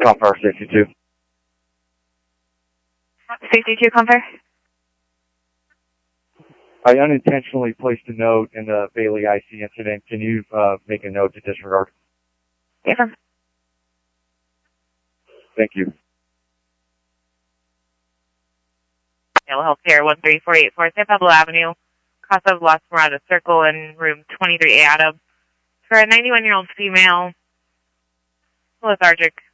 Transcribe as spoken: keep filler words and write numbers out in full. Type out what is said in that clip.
Compare sixty-two. sixty-two, compare. I unintentionally placed a note in the Bailey I C incident. Can you uh, make a note to disregard? Yes, sir. Thank you. Yellow Healthcare, one three four eight four, San Pablo Avenue, Casa of Las Moradas Circle, in room twenty-three A, Adam. For a ninety-one-year-old female, lethargic.